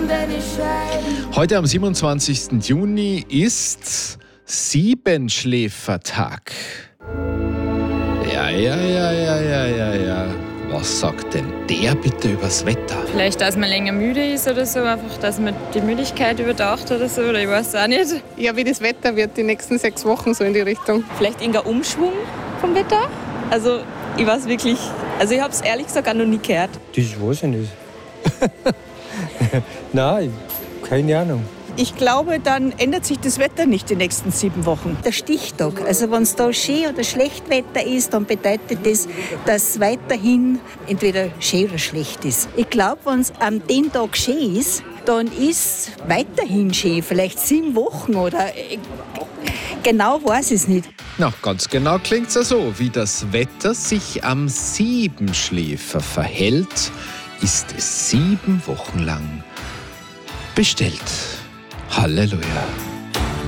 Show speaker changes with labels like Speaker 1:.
Speaker 1: Heute am 27. Juni ist Siebenschläfertag. Ja. Was sagt denn der bitte übers Wetter?
Speaker 2: Vielleicht, dass man länger müde ist oder so, einfach, dass man die Müdigkeit überdacht oder so, oder ich weiß auch nicht.
Speaker 3: Ja, wie das Wetter wird die nächsten 6 Wochen so in die Richtung.
Speaker 4: Vielleicht irgendein Umschwung vom Wetter? Also, ich weiß wirklich, also ich habe es ehrlich gesagt auch noch nie gehört.
Speaker 5: Das weiß ich nicht. Nein, keine Ahnung.
Speaker 6: Ich glaube, dann ändert sich das Wetter nicht die nächsten 7 Wochen. Der Stichtag, also wenn es da schön oder schlecht Wetter ist, dann bedeutet das, dass es weiterhin entweder schön oder schlecht ist. Ich glaube, wenn es an dem Tag schön ist, dann ist es weiterhin schön, vielleicht 7 Wochen oder genau weiß ich es nicht.
Speaker 1: Na, ganz genau klingt es ja so, wie das Wetter sich am Siebenschläfer verhält, ist es 7 Wochen lang bestellt. Halleluja.